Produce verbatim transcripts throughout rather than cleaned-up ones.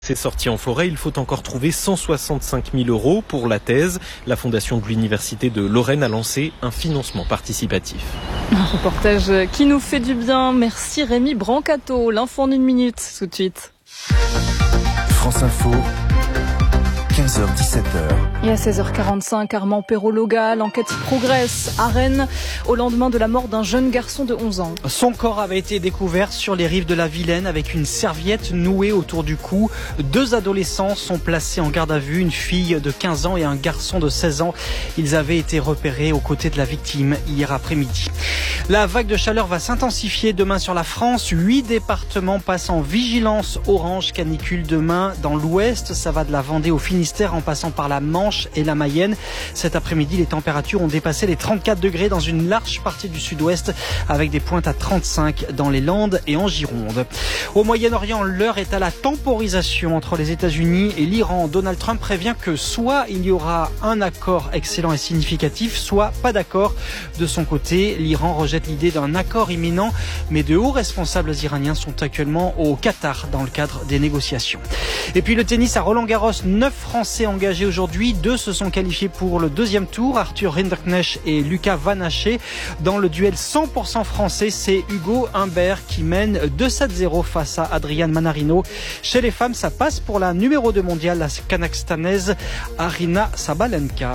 C'est sorti en forêt, il faut encore trouver cent soixante-cinq mille euros pour la thèse. La fondation de l'Université de Lorraine a lancé un financement participatif. Un reportage qui nous fait du bien. Merci Rémi Brancato. L'info en une minute, tout de suite. France Info. quinze heures dix-sept heures. Et à seize heures quarante-cinq, Armand Perrault-Loga, l'enquête progresse à Rennes au lendemain de la mort d'un jeune garçon de onze ans. Son corps avait été découvert sur les rives de la Vilaine avec une serviette nouée autour du cou. Deux adolescents sont placés en garde à vue, une fille de quinze ans et un garçon de seize ans. Ils avaient été repérés aux côtés de la victime hier après-midi. La vague de chaleur va s'intensifier demain sur la France. Huit départements passent en vigilance orange canicule demain dans l'ouest. Ça va de la Vendée au Finistère en passant par la Manche et la Mayenne. Cet après-midi, les températures ont dépassé les trente-quatre degrés dans une large partie du sud-ouest avec des pointes à trente-cinq dans les Landes et en Gironde. Au Moyen-Orient, l'heure est à la temporisation entre les États-Unis et l'Iran. Donald Trump prévient que soit il y aura un accord excellent et significatif, soit pas d'accord. De son côté, l'Iran rejette l'idée d'un accord imminent, mais de hauts responsables iraniens sont actuellement au Qatar dans le cadre des négociations. Et puis le tennis à Roland-Garros, neuf Français engagés aujourd'hui. Deux se sont qualifiés pour le deuxième tour, Arthur Rinderknecht et Lucas Van Haché. Dans le duel cent pour cent français, c'est Hugo Humbert qui mène deux sept zéro face à Adrian Manarino. Chez les femmes, ça passe pour la numéro deux mondiale, la kazakhstanaise Arina Sabalenka.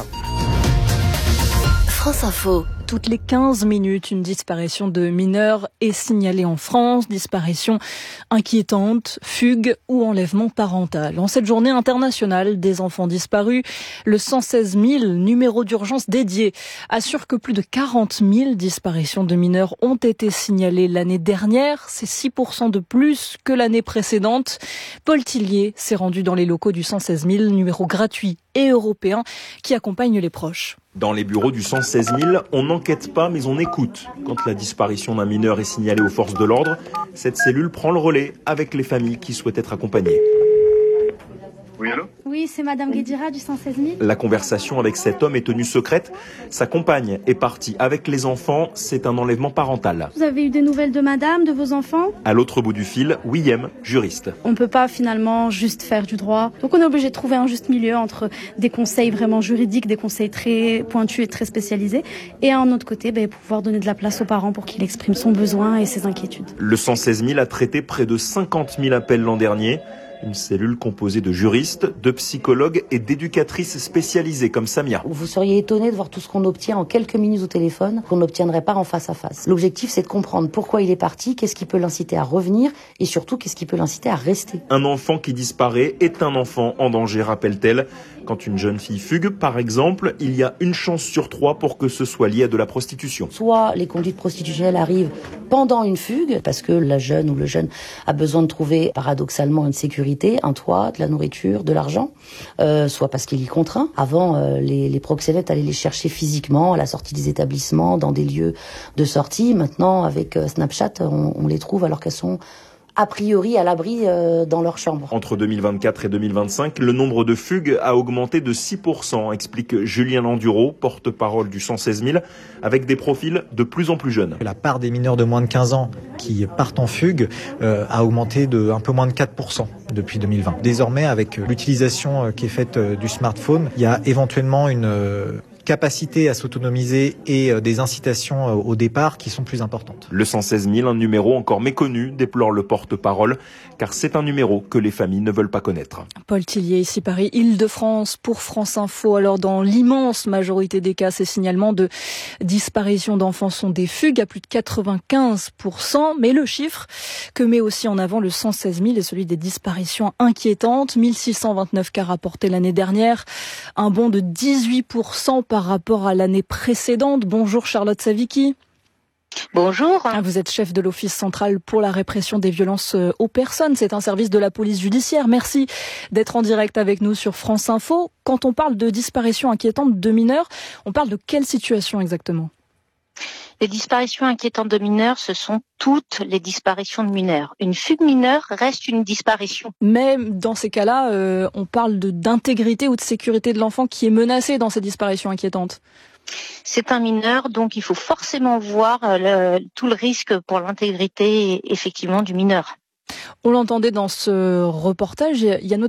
France Info. Toutes les quinze minutes, une disparition de mineurs est signalée en France. Disparition inquiétante, fugue ou enlèvement parental. En cette journée internationale des enfants disparus, le cent seize mille, numéro d'urgence dédié, assure que plus de quarante mille disparitions de mineurs ont été signalées l'année dernière. C'est six pour cent de plus que l'année précédente. Paul Tillier s'est rendu dans les locaux du cent seize mille, numéro gratuit et européen qui accompagne les proches. Dans les bureaux du cent seize mille, on n'enquête pas mais on écoute. Quand la disparition d'un mineur est signalée aux forces de l'ordre, cette cellule prend le relais avec les familles qui souhaitent être accompagnées. Oui, allô ? Oui, c'est Madame Guédira du cent seize mille. La conversation avec cet homme est tenue secrète. Sa compagne est partie avec les enfants. C'est un enlèvement parental. Vous avez eu des nouvelles de madame, de vos enfants ? À l'autre bout du fil, William, juriste. On ne peut pas finalement juste faire du droit. Donc on est obligé de trouver un juste milieu entre des conseils vraiment juridiques, des conseils très pointus et très spécialisés, et à un autre côté, ben, pouvoir donner de la place aux parents pour qu'il exprime son besoin et ses inquiétudes. Le cent seize mille a traité près de cinquante mille appels l'an dernier. Une cellule composée de juristes, de psychologues et d'éducatrices spécialisées comme Samia. Vous seriez étonné de voir tout ce qu'on obtient en quelques minutes au téléphone, qu'on n'obtiendrait pas en face à face. L'objectif, c'est de comprendre pourquoi il est parti, qu'est-ce qui peut l'inciter à revenir et surtout, qu'est-ce qui peut l'inciter à rester. Un enfant qui disparaît est un enfant en danger, rappelle-t-elle. Quand une jeune fille fugue, par exemple, il y a une chance sur trois pour que ce soit lié à de la prostitution. Soit les conduites prostitutionnelles arrivent pendant une fugue, parce que la jeune ou le jeune a besoin de trouver paradoxalement une sécurité, un toit, de la nourriture, de l'argent, euh, soit parce qu'il y contraint. Avant, euh, les, les proxénètes allaient les chercher physiquement à la sortie des établissements, dans des lieux de sortie. Maintenant, avec euh, Snapchat, on, on les trouve alors qu'elles sont a priori à l'abri euh, dans leur chambre. Entre deux mille vingt-quatre et deux mille vingt-cinq, le nombre de fugues a augmenté de six pour cent, explique Julien Landureau, porte-parole du cent seize mille, avec des profils de plus en plus jeunes. La part des mineurs de moins de quinze ans qui partent en fugue euh, a augmenté de un peu moins de quatre pour cent depuis deux mille vingt. Désormais, avec l'utilisation qui est faite du smartphone, il y a éventuellement une euh, capacité à s'autonomiser et euh, des incitations euh, au départ qui sont plus importantes. Le cent seize mille, un numéro encore méconnu, déplore le porte-parole, car c'est un numéro que les familles ne veulent pas connaître. Paul Tillier, ici Paris, Île-de-France, pour France Info. Alors, dans l'immense majorité des cas, ces signalements de disparition d'enfants sont des fugues à plus de quatre-vingt-quinze pour cent. Mais le chiffre que met aussi en avant le cent seize mille est celui des disparitions inquiétantes. mille six cent vingt-neuf cas rapportés l'année dernière. Un bond de dix-huit pour cent par rapport à l'année précédente. Bonjour Charlotte Savicki. Bonjour. Vous êtes chef de l'Office central pour la répression des violences aux personnes. C'est un service de la police judiciaire. Merci d'être en direct avec nous sur France Info. Quand on parle de disparition inquiétante de mineurs, on parle de quelle situation exactement ? Les disparitions inquiétantes de mineurs, ce sont toutes les disparitions de mineurs. Une fugue mineure reste une disparition. Mais dans ces cas-là, euh, on parle de, d'intégrité ou de sécurité de l'enfant qui est menacé dans ces disparitions inquiétantes. C'est un mineur, donc il faut forcément voir le, tout le risque pour l'intégrité effectivement du mineur. On l'entendait dans ce reportage, il y a